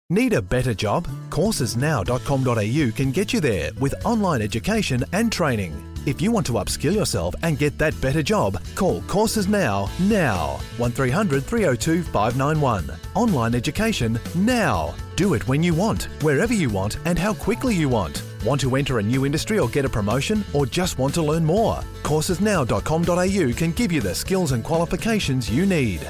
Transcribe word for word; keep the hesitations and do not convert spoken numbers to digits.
Need a better job? courses now dot com dot a u can get you there with online education and training. If you want to upskill yourself and get that better job, call Courses Now, now. one three hundred three oh two five nine one. Online education now. Do it when you want, wherever you want and how quickly you want. Want to enter a new industry or get a promotion, or just want to learn more? courses now dot com dot a u can give you the skills and qualifications you need.